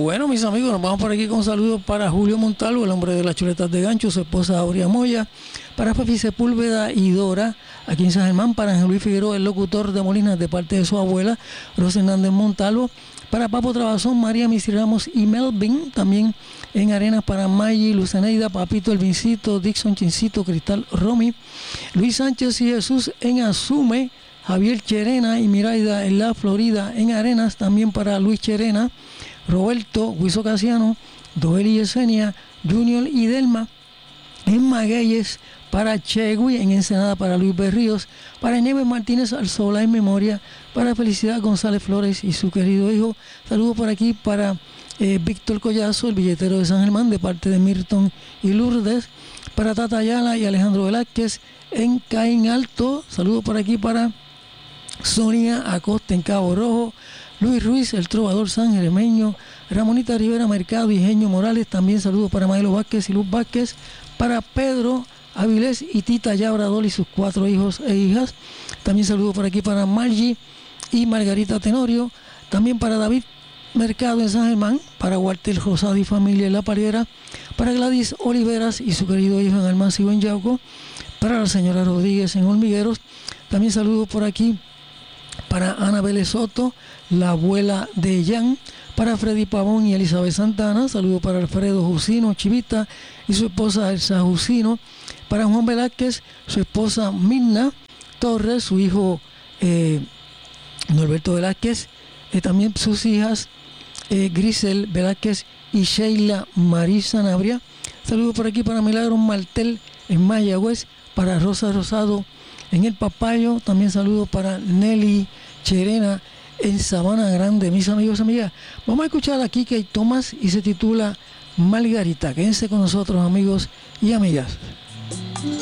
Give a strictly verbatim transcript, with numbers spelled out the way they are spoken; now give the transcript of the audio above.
Bueno, mis amigos, nos vamos por aquí con saludos para Julio Montalvo, el hombre de las chuletas de gancho, su esposa Aurea Moya, para Papi Sepúlveda y Dora, aquí en San Germán, para Ángel Luis Figueroa, el locutor de Molinas, de parte de su abuela, Rosa Hernández Montalvo, para Papo Trabazón, María Misi Ramos y Melvin, también en Arenas para Maggi, Luceneida, Papito Elvincito, Dixon Chincito, Cristal Romy, Luis Sánchez y Jesús en Asume, Javier Cherena y Miraida en la Florida, en Arenas, también para Luis Cherena, Roberto, Huizo Casiano, Doel y Yesenia, Junior y Delma, en Magueyes, para Chegui, en Ensenada para Luis Berríos, para Nieves Martínez Alzola en memoria, para Felicidad González Flores y su querido hijo. Saludos por aquí para eh, Víctor Collazo, el billetero de San Germán, de parte de Milton y Lourdes, para Tata Ayala y Alejandro Velázquez en Caín Alto. Saludos por aquí para Sonia Acosta en Cabo Rojo, Luis Ruiz, el trovador sanjeremeño, Ramonita Rivera Mercado y Genio Morales. También saludos para Maelo Vázquez y Luz Vázquez, para Pedro Avilés y Tita Yabradol y sus cuatro hijos e hijas. También saludos por aquí para Margie y Margarita Tenorio. También para David Mercado en San Germán, para Walter Rosado y familia en La Pariera, para Gladys Oliveras y su querido hijo en Almancio en Yauco, para la señora Rodríguez en Hormigueros. También saludos por aquí para Ana Vélez Soto, la abuela de Jan, para Freddy Pavón y Elizabeth Santana. Saludos para Alfredo Jusino Chivita y su esposa Elsa Jusino, para Juan Velázquez, su esposa Mirna Torres, su hijo eh, Norberto Velázquez, eh, también sus hijas eh, Grisel Velázquez y Sheila Marí Sanabria. Saludos por aquí para Milagros Martel en Mayagüez, para Rosa Rosado en El Papayo. También saludos para Nelly Cherena en Sabana Grande. Mis amigos y amigas, vamos a escuchar a Kike y Tomás y se titula Margarita. Quédense con nosotros, amigos y amigas.